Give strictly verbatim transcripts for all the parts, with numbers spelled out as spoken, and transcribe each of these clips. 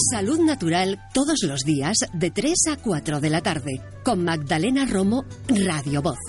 Salud Natural todos los días de tres a cuatro de la tarde con Magdalena Romo, Radio Voz.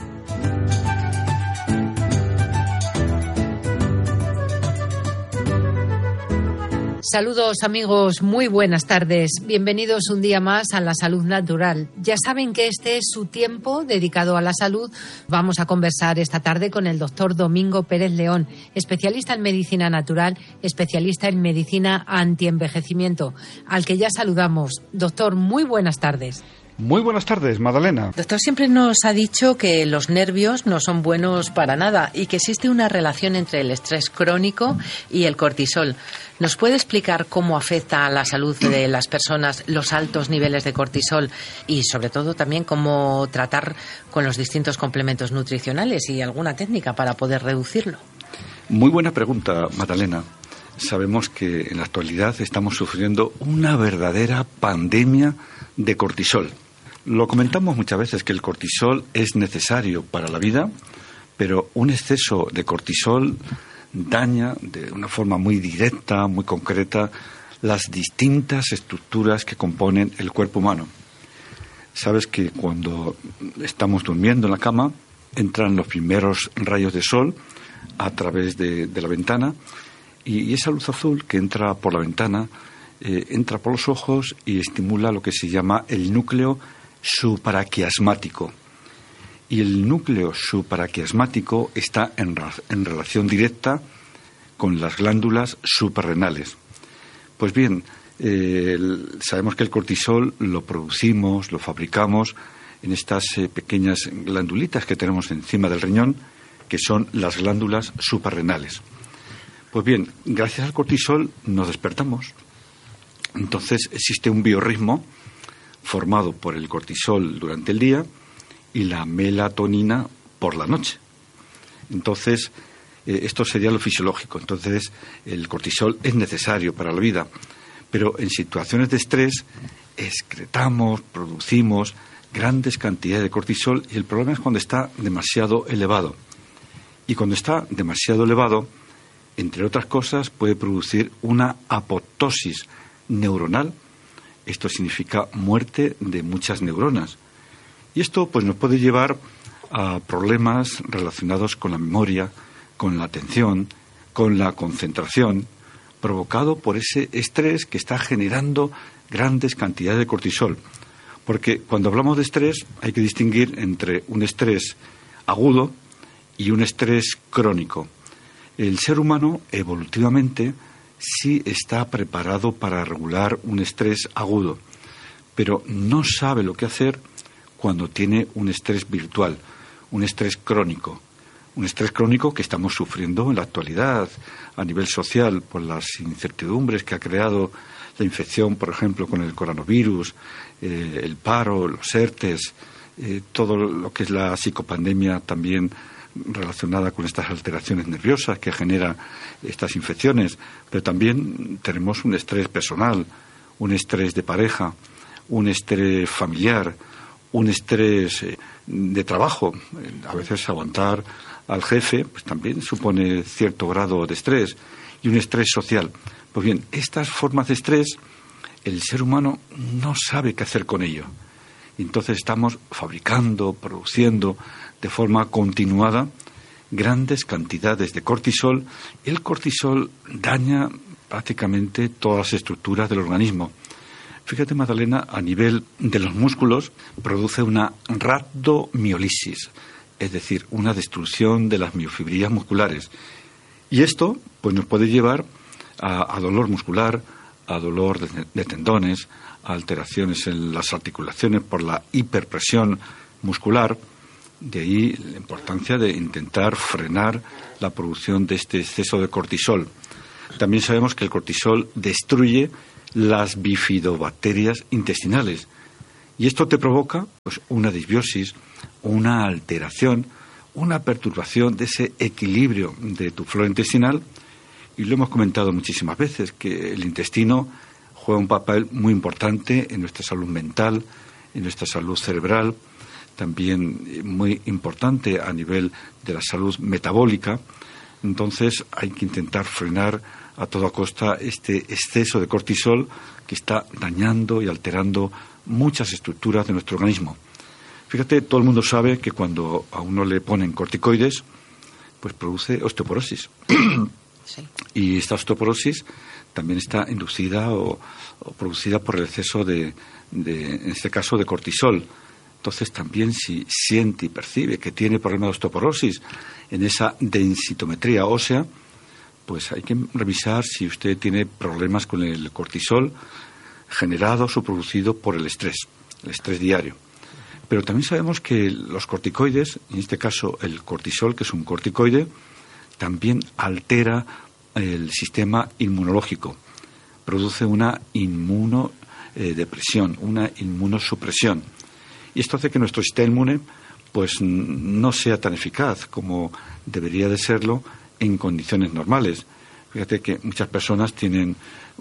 Saludos amigos, muy buenas tardes. Bienvenidos un día más a La Salud Natural. Ya saben que este es su tiempo dedicado a la salud. Vamos a conversar esta tarde con el doctor Domingo Pérez León, especialista en medicina natural, especialista en medicina antienvejecimiento, al que ya saludamos. Doctor, muy buenas tardes. Muy buenas tardes, Magdalena. Doctor, siempre nos ha dicho que los nervios no son buenos para nada y que existe una relación entre el estrés crónico y el cortisol. ¿Nos puede explicar cómo afecta a la salud de las personas los altos niveles de cortisol y, sobre todo, también cómo tratar con los distintos complementos nutricionales y alguna técnica para poder reducirlo? Muy buena pregunta, Magdalena. Sabemos que en la actualidad estamos sufriendo una verdadera pandemia de cortisol. Lo comentamos muchas veces que el cortisol es necesario para la vida, pero un exceso de cortisol daña de una forma muy directa, muy concreta, las distintas estructuras que componen el cuerpo humano. Sabes que cuando estamos durmiendo en la cama, entran los primeros rayos de sol a través de, de la ventana y, y esa luz azul que entra por la ventana eh, entra por los ojos y estimula lo que se llama el núcleo supraquiasmático. Y el núcleo supraquiasmático está en, en relación directa con las glándulas suprarrenales. Pues bien, eh, el, sabemos que el cortisol lo producimos, lo fabricamos en estas eh, pequeñas glandulitas que tenemos encima del riñón, que son las glándulas suprarrenales. Pues bien, gracias al cortisol nos despertamos. Entonces existe un biorritmo formado por el cortisol durante el día y la melatonina por la noche. Entonces, eh, esto sería lo fisiológico. Entonces, el cortisol es necesario para la vida, pero en situaciones de estrés excretamos, producimos grandes cantidades de cortisol y el problema es cuando está demasiado elevado. Y cuando está demasiado elevado, entre otras cosas, puede producir una apoptosis neuronal. Esto significa muerte de muchas neuronas. Y esto pues nos puede llevar a problemas relacionados con la memoria, con la atención, con la concentración, provocado por ese estrés que está generando grandes cantidades de cortisol. Porque cuando hablamos de estrés hay que distinguir entre un estrés agudo y un estrés crónico. El ser humano evolutivamente sí está preparado para regular un estrés agudo, pero no sabe lo que hacer cuando tiene un estrés virtual, un estrés crónico. Un estrés crónico que estamos sufriendo en la actualidad a nivel social por las incertidumbres que ha creado la infección, por ejemplo, con el coronavirus, eh, el paro, los ERTES, eh, todo lo que es la psicopandemia también relacionada con estas alteraciones nerviosas que generan estas infecciones, pero también tenemos un estrés personal, un estrés de pareja, un estrés familiar, un estrés de trabajo. A veces aguantar al jefe pues también supone cierto grado de estrés, y un estrés social. Pues bien, estas formas de estrés el ser humano no sabe qué hacer con ello. Entonces estamos fabricando, produciendo de forma continuada grandes cantidades de cortisol. El cortisol daña prácticamente todas las estructuras del organismo. Fíjate, Magdalena, a nivel de los músculos produce una rhabdomiólisis, es decir, una destrucción de las miofibrillas musculares. Y esto pues nos puede llevar a, a dolor muscular, a dolor de, de tendones, a alteraciones en las articulaciones por la hiperpresión muscular. De ahí la importancia de intentar frenar la producción de este exceso de cortisol. También sabemos que el cortisol destruye las bifidobacterias intestinales y esto te provoca pues, una disbiosis, una alteración, una perturbación de ese equilibrio de tu flora intestinal. Y lo hemos comentado muchísimas veces, que el intestino juega un papel muy importante en nuestra salud mental, en nuestra salud cerebral, también muy importante a nivel de la salud metabólica. Entonces hay que intentar frenar a toda costa este exceso de cortisol que está dañando y alterando muchas estructuras de nuestro organismo. Fíjate, todo el mundo sabe que cuando a uno le ponen corticoides, pues produce osteoporosis. Sí. Y esta osteoporosis también está inducida o, o producida por el exceso de, de, en este caso, de cortisol. Entonces también si siente y percibe que tiene problema de osteoporosis en esa densitometría ósea, pues hay que revisar si usted tiene problemas con el cortisol generados o producido por el estrés, el estrés diario. Pero también sabemos que los corticoides, en este caso el cortisol, que es un corticoide, también altera el sistema inmunológico, produce una inmunodepresión, una inmunosupresión. Y esto hace que nuestro sistema inmune pues no sea tan eficaz como debería de serlo en condiciones normales. Fíjate que muchas personas tienen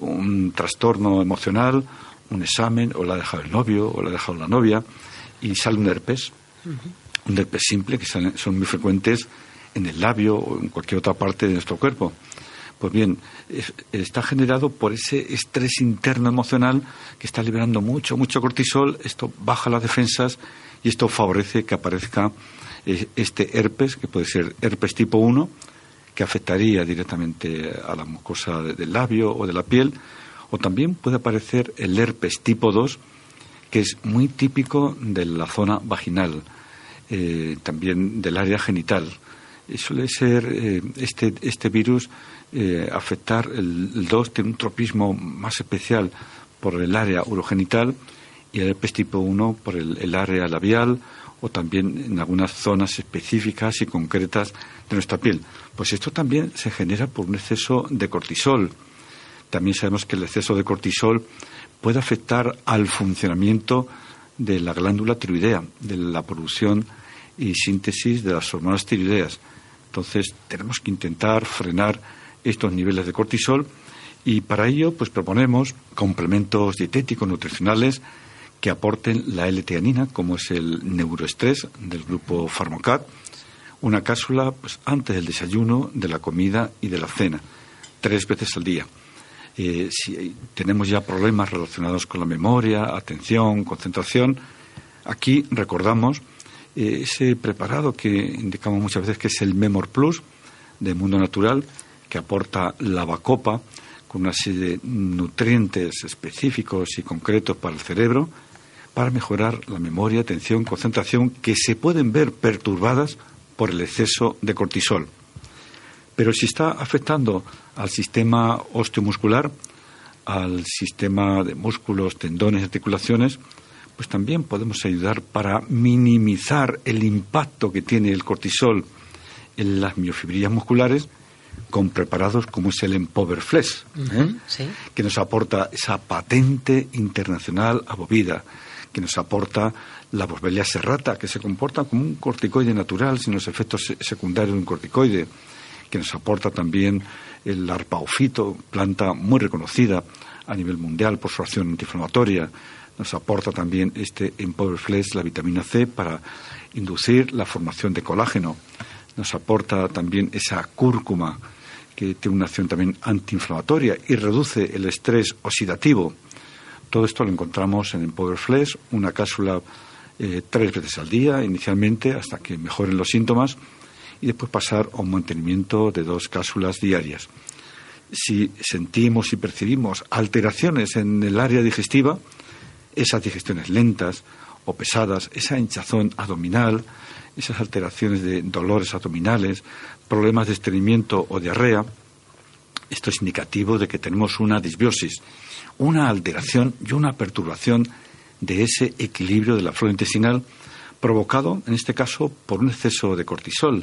un trastorno emocional, un examen, o la ha dejado el novio, o la ha dejado la novia, y sale un herpes, uh-huh. un herpes simple, que salen, son muy frecuentes en el labio o en cualquier otra parte de nuestro cuerpo. Pues bien, es, está generado por ese estrés interno emocional que está liberando mucho, mucho cortisol. Esto baja las defensas y esto favorece que aparezca eh, este herpes, que puede ser herpes tipo uno, que afectaría directamente a la mucosa de, del labio o de la piel, o también puede aparecer el herpes tipo dos, que es muy típico de la zona vaginal, eh, también del área genital. Y suele ser eh, este, este virus eh, afectar el, el dos, tiene un tropismo más especial por el área urogenital, y el herpes tipo uno por el, el área labial, o también en algunas zonas específicas y concretas de nuestra piel. Pues esto también se genera por un exceso de cortisol. También sabemos que el exceso de cortisol puede afectar al funcionamiento de la glándula tiroidea, de la producción y síntesis de las hormonas tiroideas. Entonces tenemos que intentar frenar estos niveles de cortisol, y para ello pues proponemos complementos dietéticos nutricionales que aporten la L-teanina, como es el neuroestrés del grupo Pharmocat, una cápsula pues antes del desayuno, de la comida y de la cena, tres veces al día. Eh, si tenemos ya problemas relacionados con la memoria, atención, concentración, aquí recordamos eh, ese preparado que indicamos muchas veces que es el Memor Plus de Mundo Natural, que aporta la Bacopa con una serie de nutrientes específicos y concretos para el cerebro, para mejorar la memoria, atención, concentración, que se pueden ver perturbadas por el exceso de cortisol. Pero si está afectando al sistema osteomuscular, al sistema de músculos, tendones, articulaciones, pues también podemos ayudar para minimizar el impacto que tiene el cortisol en las miofibrillas musculares con preparados como es el Empower Flex, ¿eh? uh-huh, sí. que nos aporta esa patente internacional abovida, que nos aporta la Boswellia serrata, que se comporta como un corticoide natural sin los efectos secundarios de un corticoide, que nos aporta también el arpaufito, planta muy reconocida a nivel mundial por su acción antiinflamatoria. Nos aporta también este Empower Flex, la vitamina C, para inducir la formación de colágeno. Nos aporta también esa cúrcuma, que tiene una acción también antiinflamatoria y reduce el estrés oxidativo. Todo esto lo encontramos en Empower Flex, una cápsula eh, tres veces al día, inicialmente, hasta que mejoren los síntomas, y después pasar a un mantenimiento de dos cápsulas diarias. Si sentimos y percibimos alteraciones en el área digestiva, esas digestiones lentas o pesadas, esa hinchazón abdominal, esas alteraciones de dolores abdominales, problemas de estreñimiento o diarrea, esto es indicativo de que tenemos una disbiosis, una alteración y una perturbación de ese equilibrio de la flora intestinal, provocado, en este caso, por un exceso de cortisol.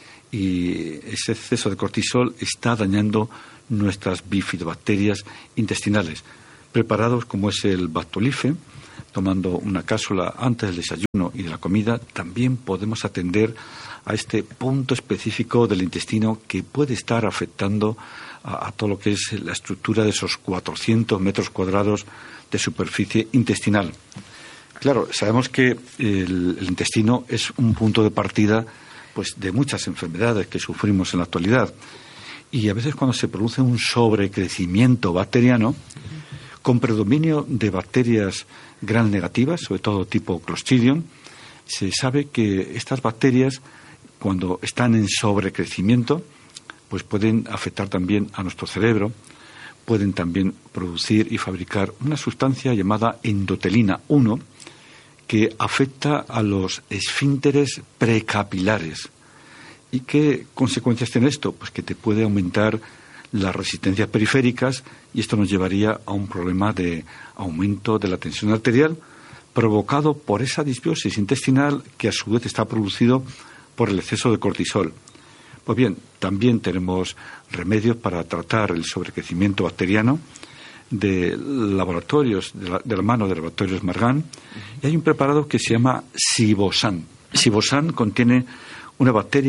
Y ese exceso de cortisol está dañando nuestras bifidobacterias intestinales. Preparados como es el Bactolife, tomando una cápsula antes del desayuno y de la comida, también podemos atender a este punto específico del intestino que puede estar afectando a, a todo lo que es la estructura de esos cuatrocientos metros cuadrados de superficie intestinal. Claro, sabemos que el, el intestino es un punto de partida pues de muchas enfermedades que sufrimos en la actualidad. Y a veces cuando se produce un sobrecrecimiento bacteriano, con predominio de bacterias gram negativas, sobre todo tipo Clostridium, se sabe que estas bacterias, cuando están en sobrecrecimiento, pues pueden afectar también a nuestro cerebro, pueden también producir y fabricar una sustancia llamada endotelina uno, que afecta a los esfínteres precapilares. ¿Y qué consecuencias tiene esto? Pues que te puede aumentar las resistencias periféricas, y esto nos llevaría a un problema de aumento de la tensión arterial provocado por esa disbiosis intestinal que a su vez está producido por el exceso de cortisol. Pues bien, también tenemos remedios para tratar el sobrecrecimiento bacteriano de laboratorios, de la, de la mano de laboratorios Margan, y hay un preparado que se llama Sibosan. Sibosan contiene una bacteria